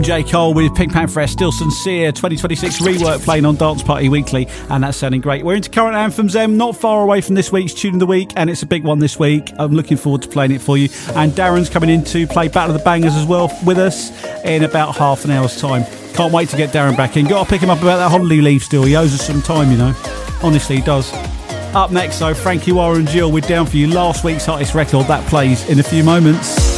J. Cole with Pink Panther, Still Sincere, 2026 rework playing on Dance Party Weekly, and that's sounding great. We're into current anthems, not far away from this week's Tune of the Week, and it's a big one this week. I'm looking forward to playing it for you. And Darren's coming in to play Battle of the Bangers as well with us in about half an hour's time. Can't wait to get Darren back in. Got to pick him up about that holiday leave still. He owes us some time, you know. Honestly, he does. Up next, though, Frankie Warren and Jill with Down For You, last week's hottest record. That plays in a few moments.